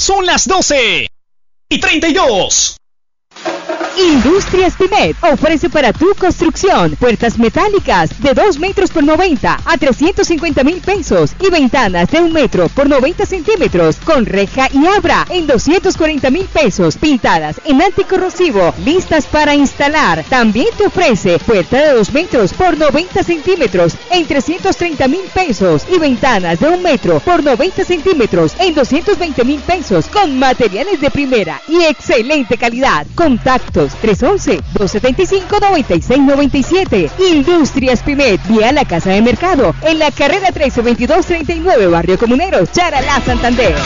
Son las 12:32. Industrias Pimet ofrece para tu construcción puertas metálicas de 2 metros por 90 a 350,000 pesos y ventanas de 1 metro por 90 centímetros con reja y abra en 240,000 pesos, pintadas en anticorrosivo, listas para instalar. También te ofrece puerta de 2 metros por 90 centímetros en 330,000 pesos y ventanas de 1 metro por 90 centímetros en 220,000 pesos con materiales de primera y excelente calidad. Contactos 311-275-9697. Industrias Pimet, vía la Casa de Mercado, en la carrera 132239, Barrio Comuneros, Charalá, Santander.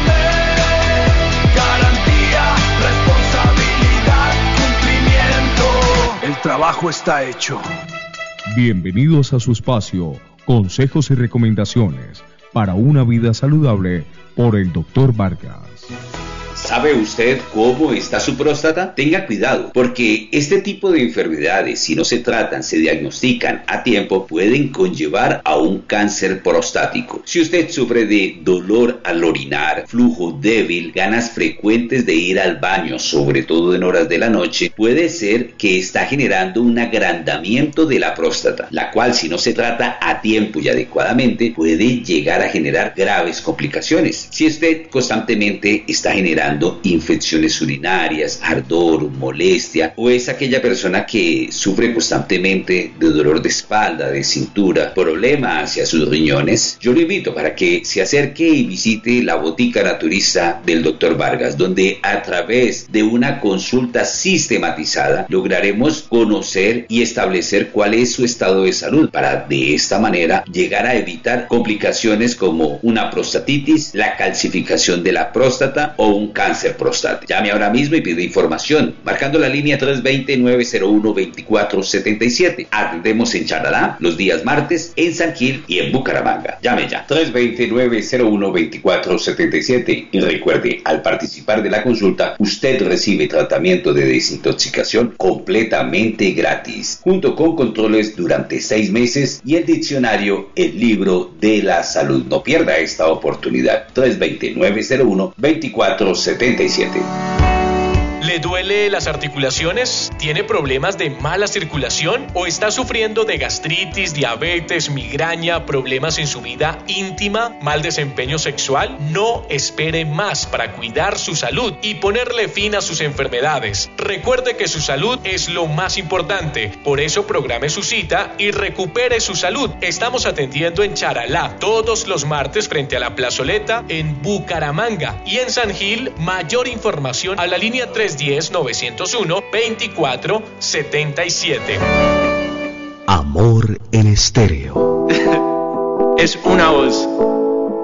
Garantía, responsabilidad, cumplimiento. El trabajo está hecho. Bienvenidos a su espacio, consejos y recomendaciones para una vida saludable por el Dr. Vargas. ¿Sabe usted cómo está su próstata? Tenga cuidado, porque este tipo de enfermedades, si no se tratan, se diagnostican a tiempo, pueden conllevar a un cáncer prostático. Si usted sufre de dolor al orinar, flujo débil, ganas frecuentes de ir al baño, sobre todo en horas de la noche, puede ser que está generando un agrandamiento de la próstata, la cual, si no se trata a tiempo y adecuadamente, puede llegar a generar graves complicaciones. Si usted constantemente está generando infecciones urinarias, ardor, molestia, o es aquella persona que sufre constantemente de dolor de espalda, de cintura, problema hacia sus riñones, yo lo invito para que se acerque y visite la Botica Naturista del Dr. Vargas, donde a través de una consulta sistematizada lograremos conocer y establecer cuál es su estado de salud, para de esta manera llegar a evitar complicaciones como una prostatitis, la calcificación de la próstata o un cáncer prostático. Llame ahora mismo y pide información marcando la línea 320-901-2477. Atendemos en Charalá los días martes, en San Gil y en Bucaramanga. Llame ya 320-901-2477 y recuerde, al participar de la consulta usted recibe tratamiento de desintoxicación completamente gratis, junto con controles durante 6 meses y el diccionario El Libro de la Salud. No pierda esta oportunidad. 320-901-2477. ¿Le duele las articulaciones? ¿Tiene problemas de mala circulación? ¿O está sufriendo de gastritis, diabetes, migraña, problemas en su vida íntima, mal desempeño sexual? No espere más para cuidar su salud y ponerle fin a sus enfermedades. Recuerde que su salud es lo más importante. Por eso programe su cita y recupere su salud. Estamos atendiendo en Charalá todos los martes frente a la plazoleta, en Bucaramanga y en San Gil. Mayor información a la línea 310-901-2477. Amor en estéreo. Es una voz